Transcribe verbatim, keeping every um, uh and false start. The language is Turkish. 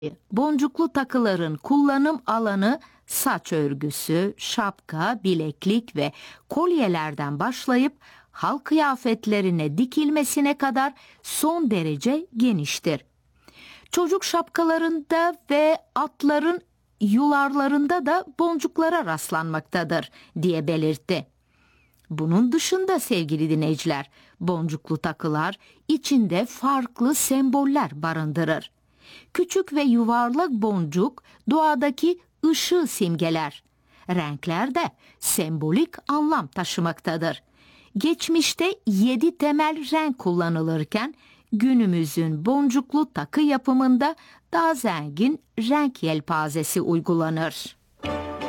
Boncuklu takıların kullanım alanı saç örgüsü, şapka, bileklik ve kolyelerden başlayıp halk kıyafetlerine dikilmesine kadar son derece geniştir. Çocuk şapkalarında ve atların yularlarında da boncuklara rastlanmaktadır diye belirtti. Bunun dışında sevgili dinleyiciler, boncuklu takılar içinde farklı semboller barındırır. Küçük ve yuvarlak boncuk doğadaki ışığı simgeler. Renkler de sembolik anlam taşımaktadır. Geçmişte yedi temel renk kullanılırken günümüzün boncuklu takı yapımında daha zengin renk yelpazesi uygulanır.